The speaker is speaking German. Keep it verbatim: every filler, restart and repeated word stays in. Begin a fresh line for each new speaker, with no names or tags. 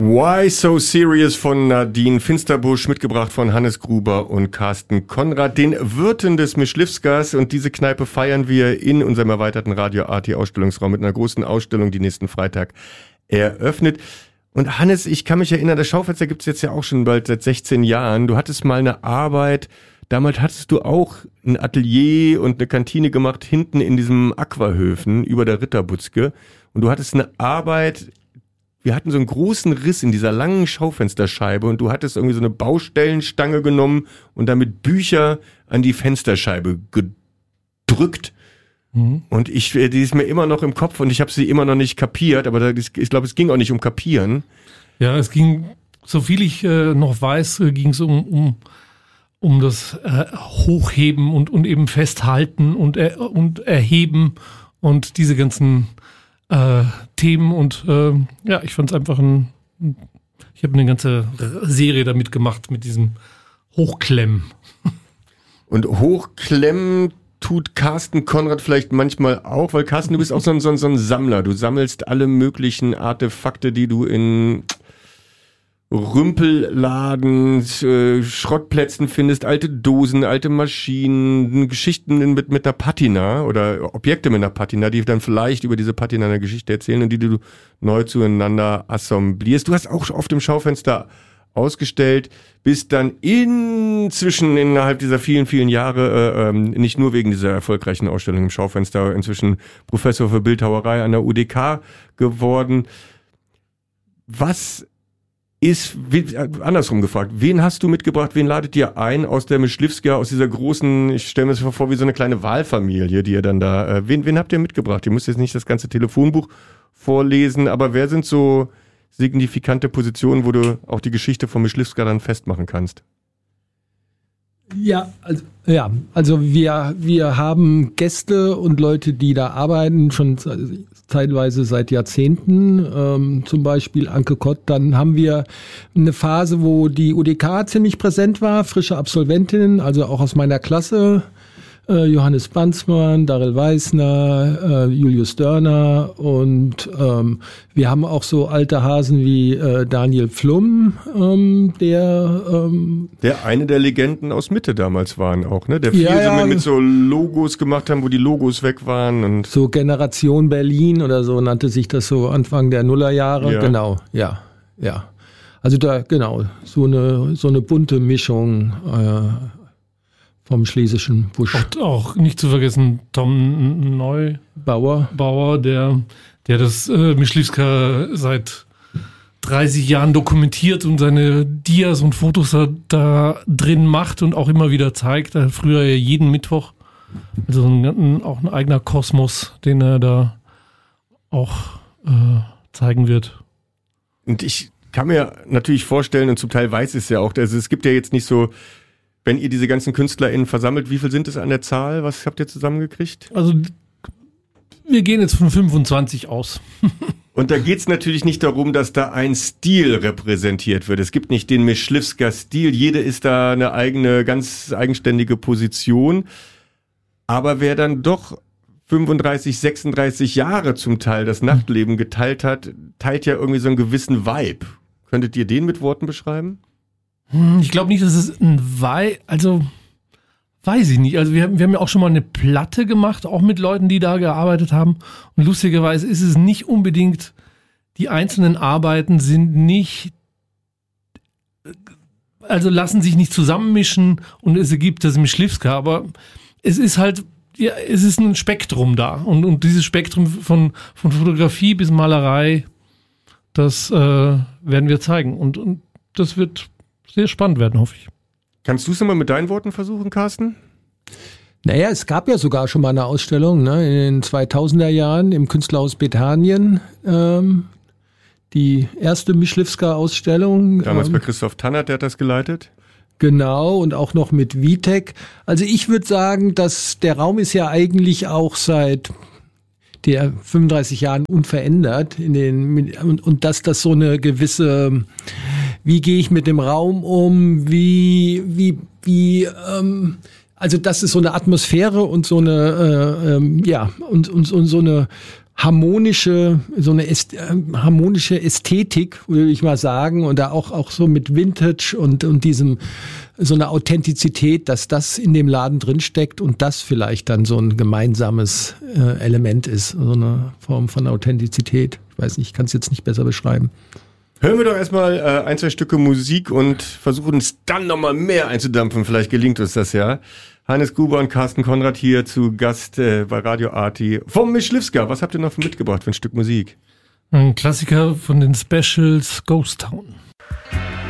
Why So Serious von Nadine Finsterbusch, mitgebracht von Hannes Gruber und Carsten Konrad, den Wirten des Mischlivskas. Und diese Kneipe feiern wir in unserem erweiterten Radio-A T-Ausstellungsraum mit einer großen Ausstellung, die nächsten Freitag eröffnet. Und Hannes, ich kann mich erinnern, das Schaufenster gibt's jetzt ja auch schon bald seit sechzehn Jahren. Du hattest mal eine Arbeit, damals hattest du auch ein Atelier und eine Kantine gemacht, hinten in diesem Aquahöfen über der Ritterbutzke. Und du hattest eine Arbeit... Wir hatten so einen großen Riss in dieser langen Schaufensterscheibe und du hattest irgendwie so eine Baustellenstange genommen und damit Bücher an die Fensterscheibe gedrückt. Mhm. Und ich, die ist mir immer noch im Kopf und ich habe sie immer noch nicht kapiert, aber ich glaube, es ging auch nicht um Kapieren.
Ja, es ging, so viel ich äh, noch weiß, äh, ging es um, um, um das äh, Hochheben und, und eben Festhalten und, äh, und Erheben und diese ganzen Äh, Themen und äh, ja, ich fand es einfach ein, ich habe eine ganze Serie damit gemacht mit diesem Hochklemmen.
Und Hochklemmen tut Carsten Konrad vielleicht manchmal auch, weil Carsten, du bist auch so ein, so ein, so ein Sammler. Du sammelst alle möglichen Artefakte, die du in Rümpelladen, äh, Schrottplätzen findest, alte Dosen, alte Maschinen, Geschichten mit, mit einer Patina oder Objekte mit einer Patina, die dann vielleicht über diese Patina eine Geschichte erzählen und die du neu zueinander assemblierst. Du hast auch auf dem Schaufenster ausgestellt, bist dann inzwischen innerhalb dieser vielen, vielen Jahre, äh, ähm, nicht nur wegen dieser erfolgreichen Ausstellung im Schaufenster, inzwischen Professor für Bildhauerei an der U D K geworden. Was ist, wie, andersrum gefragt, wen hast du mitgebracht, wen ladet ihr ein aus der Mischlivska, aus dieser großen, ich stelle mir das vor, wie so eine kleine Wahlfamilie, die ihr dann da, äh, wen, wen habt ihr mitgebracht? Ihr müsst jetzt nicht das ganze Telefonbuch vorlesen, aber wer sind so signifikante Positionen, wo du auch die Geschichte von Mischlivska dann festmachen kannst?
Ja, also, ja, also wir, wir haben Gäste und Leute, die da arbeiten, schon teilweise seit Jahrzehnten, ähm, zum Beispiel Anke Kott. Dann haben wir eine Phase, wo die U D K ziemlich präsent war, frische Absolventinnen, also auch aus meiner Klasse, äh, Johannes Banzmann, Darrell Weißner, äh, Julius Dörner und ähm, wir haben auch so alte Hasen wie äh, Daniel Pflum, ähm, der ähm,
der eine der Legenden aus Mitte damals waren auch, ne? Der viel
ja,
so
ja,
mit, mit so Logos gemacht haben, wo die Logos weg waren und
so Generation Berlin oder so nannte sich das so Anfang der Nullerjahre.
Ja.
Genau, ja, ja. Also da genau so eine so eine bunte Mischung äh, vom schlesischen Busch.
Und auch nicht zu vergessen Tom Neubauer, Bauer, der, der das äh, Mischlivska seit dreißig Jahren dokumentiert und seine Dias und Fotos da, da drin macht und auch immer wieder zeigt. Er hat früher ja jeden Mittwoch. Also ein, auch ein eigener Kosmos, den er da auch äh, zeigen wird.
Und ich kann mir natürlich vorstellen, und zum Teil weiß ich es ja auch, also es gibt ja jetzt nicht so, wenn ihr diese ganzen KünstlerInnen versammelt, wie viel sind es an der Zahl? Was habt ihr zusammengekriegt?
Also wir gehen jetzt von fünfundzwanzig aus.
Und da geht's natürlich nicht darum, dass da ein Stil repräsentiert wird. Es gibt nicht den Mischlivska-Stil. Jede ist da eine eigene, ganz eigenständige Position. Aber wer dann doch fünfunddreißig, sechsunddreißig Jahre zum Teil das Nachtleben geteilt hat, teilt ja irgendwie so einen gewissen Vibe. Könntet ihr den mit Worten beschreiben?
Ich glaube nicht, dass es ein Vibe, also weiß ich nicht. Also wir, wir haben ja auch schon mal eine Platte gemacht, auch mit Leuten, die da gearbeitet haben. Und lustigerweise ist es nicht unbedingt, die einzelnen Arbeiten sind nicht, also lassen sich nicht zusammenmischen und es ergibt das Mischlivska, aber es ist halt, ja, es ist ein Spektrum da. Und, und dieses Spektrum von, von Fotografie bis Malerei, das äh, werden wir zeigen. Und, und das wird sehr spannend werden, hoffe ich.
Kannst du es nochmal mit deinen Worten versuchen, Carsten?
Naja, es gab ja sogar schon mal eine Ausstellung, ne, in den zweitausender Jahren im Künstlerhaus Bethanien. Ähm, die erste Mischlivska-Ausstellung.
Damals
ähm,
bei Christoph Tannert, der hat das geleitet.
Genau, und auch noch mit Vitek. Also ich würde sagen, dass der Raum ist ja eigentlich auch seit der fünfunddreißig Jahren unverändert in den und, und dass das so eine gewisse, wie gehe ich mit dem Raum um, wie wie wie ähm, also das ist so eine Atmosphäre und so eine äh, ähm, ja und, und und so eine harmonische, so eine Äst- äh, harmonische Ästhetik, würde ich mal sagen, und da auch, auch so mit Vintage und, und diesem, so eine Authentizität, dass das in dem Laden drinsteckt und das vielleicht dann so ein gemeinsames äh, Element ist, so eine Form von Authentizität. Ich weiß nicht, ich kann es jetzt nicht besser beschreiben.
Hören wir doch erstmal äh, ein, zwei Stücke Musik und versuchen es dann nochmal mehr einzudampfen. Vielleicht gelingt uns das ja. Hannes Gruber und Carsten Konrad hier zu Gast äh, bei Radio Arti vom Myśliwska. Was habt ihr noch mitgebracht für ein Stück Musik?
Ein Klassiker von den Specials, Ghost Town.